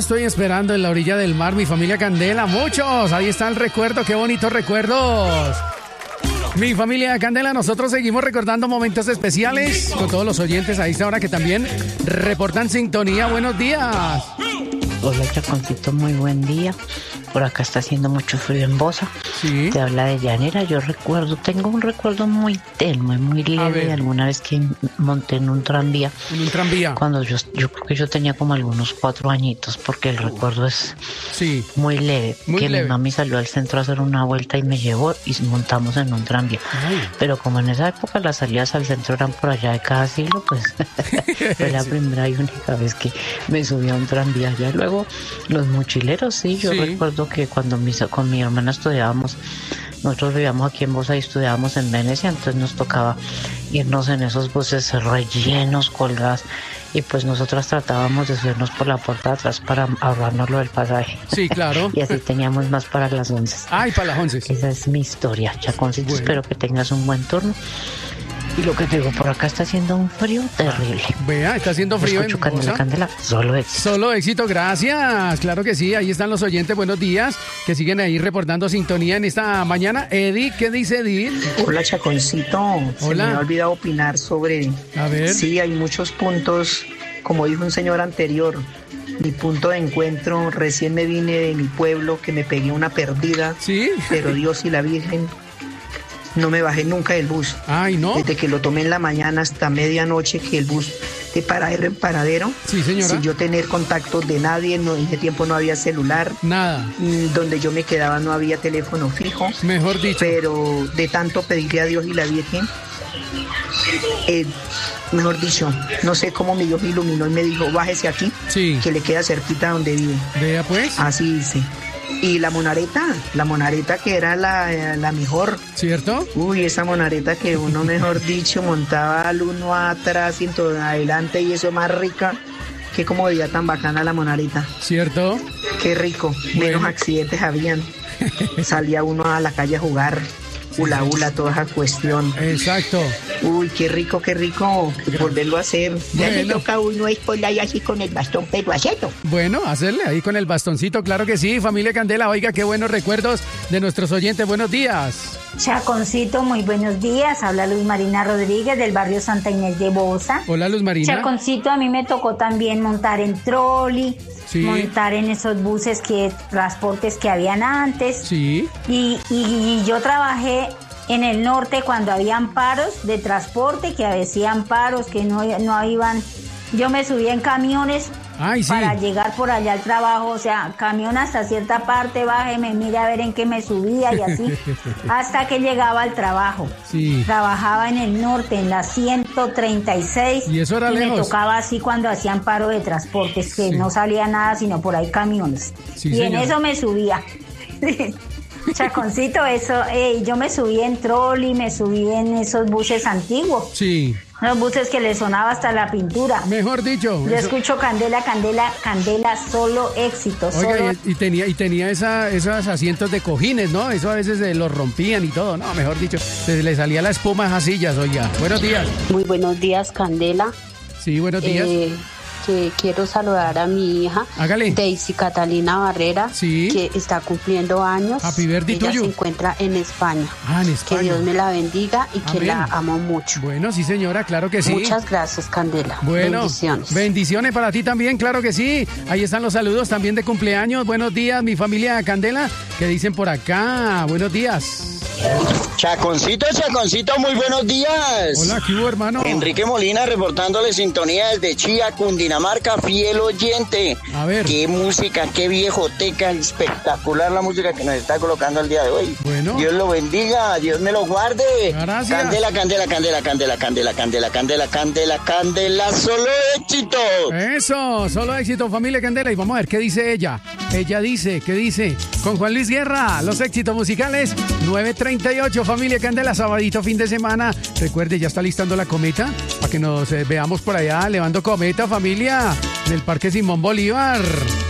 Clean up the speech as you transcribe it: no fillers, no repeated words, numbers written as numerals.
estoy esperando en la orilla del mar, mi familia Candela, muchos. Ahí está el recuerdo, qué bonitos recuerdos. Mi familia Candela, nosotros seguimos recordando momentos especiales con todos los oyentes a esta hora que también reportan sintonía. Buenos días. Hola, Chaconcito, muy buen día. Por acá está haciendo mucho frío en Bosa. Sí. Te habla de Llanera. Yo tengo un recuerdo muy tenue, muy leve. Alguna vez que monté en un tranvía. En un tranvía. Cuando yo creo que yo tenía como algunos 4 añitos, porque el recuerdo es muy leve. Mi mami salió al centro a hacer una vuelta y me llevó y montamos en un tranvía. Ay. Pero como en esa época las salidas al centro eran por allá de cada siglo, pues fue la primera y única vez que me subí a un tranvía. Ya luego los mochileros, yo recuerdo que cuando con mi hermana estudiábamos, nosotros vivíamos aquí en Bosa y estudiábamos en Venecia, entonces nos tocaba irnos en esos buses rellenos, colgados, y pues nosotras tratábamos de subirnos por la puerta de atrás para ahorrarnos lo del pasaje. Sí, claro. Y así teníamos más para las 11. Ay, para las 11. Esa es mi historia, Chaconcito. Bueno. Espero que tengas un buen turno. Y lo que te digo, por acá está haciendo un frío terrible. Vea, está haciendo frío en Bosa. Candela, solo éxito. Solo éxito, gracias. Claro que sí, ahí están los oyentes, buenos días, que siguen ahí reportando sintonía en esta mañana. Edith, ¿qué dice Edith? Hola, Chaconcito. Hola. Se me ha olvidado opinar sobre... A ver. Sí, hay muchos puntos, como dijo un señor anterior. Mi punto de encuentro, recién me vine de mi pueblo, que me pegué una perdida. ¿Sí? Pero Dios y la Virgen... No me bajé nunca del bus. Ay, ¿no? Desde que lo tomé en la mañana hasta medianoche, que el bus de paradero en paradero. Sí, señora. Sin yo tener contactos de nadie, en ese tiempo no había celular. Nada. Donde yo me quedaba no había teléfono fijo. Mejor dicho. Pero de tanto pedirle a Dios y la Virgen, mejor dicho, no sé cómo mi Dios me iluminó y me dijo, bájese aquí, que le queda cerquita donde vive. Vea pues. Así dice. Y la monareta que era la mejor. ¿Cierto? Uy, esa monareta que uno, mejor dicho, montaba al uno atrás y en todo adelante, y eso más rica. Qué comodidad tan bacana la monareta. ¿Cierto? Qué rico. Bueno. Menos accidentes habían. Salía uno a la calle a jugar. Hula hula, toda esa cuestión. Exacto. Uy, qué rico, volverlo a hacer. Ya le toca a uno es por ahí así con el bastón, pero hacerlo. Bueno, hacerle ahí con el bastoncito, claro que sí. Familia Candela, oiga, qué buenos recuerdos de nuestros oyentes. Buenos días. Chaconcito, muy buenos días. Habla Luz Marina Rodríguez del barrio Santa Inés de Bosa. Hola, Luz Marina. Chaconcito, a mí me tocó también montar en trolley. Sí. Montar en esos buses transportes que habían antes. Sí. Y yo trabajé en el norte cuando habían paros de transporte, que decían paros, que no iban. Yo me subía en camiones para llegar por allá al trabajo, o sea, camión hasta cierta parte, bájeme, mire a ver en qué me subía y así, hasta que llegaba al trabajo. Sí. Trabajaba en el norte, en la 136. Y eso era lejos. Me tocaba así cuando hacían paro de transportes, que no salía nada, sino por ahí camiones. Sí, y señora. En eso me subía. Chaconcito, yo me subí en trolley, me subí en esos buses antiguos. Sí. Los buses que le sonaba hasta la pintura. Mejor dicho. Yo escucho Candela, solo éxito. Oiga, y tenía esos asientos de cojines, ¿no? Eso a veces los rompían y todo, ¿no? Mejor dicho, le salía la espuma a esas sillas, oiga. Buenos días. Muy buenos días, Candela. Sí, buenos días. Que quiero saludar a mi hija. Hágale. Daisy Catalina Barrera, que está cumpliendo años. Happy birthday Ella tuyo. se encuentra en España. En España. Que Dios me la bendiga y Amén. que la amo mucho. Bueno, sí, señora, claro que sí. Muchas gracias, Candela. Bueno, bendiciones. Bendiciones para ti también, claro que sí. Ahí están los saludos también de cumpleaños. Buenos días, mi familia Candela. ¿Qué dicen por acá? Buenos días. Chaconcito, muy buenos días. Hola, ¿qué hubo, hermano? Enrique Molina reportándole sintonía desde Chía, Cundinamarca, fiel oyente. A ver. Qué música, qué viejoteca, espectacular la música que nos está colocando el día de hoy. Bueno. Dios lo bendiga, Dios me lo guarde. Gracias. Candela, solo éxito. Eso, solo éxito, familia Candela. Y vamos a ver qué dice ella. Ella dice, ¿qué dice? Con Juan Luis Guerra, los éxitos musicales, 9:38, familia Candela, sabadito, fin de semana. Recuerde, ya está listando la cometa para que nos veamos por allá, levando cometa, familia, en el Parque Simón Bolívar.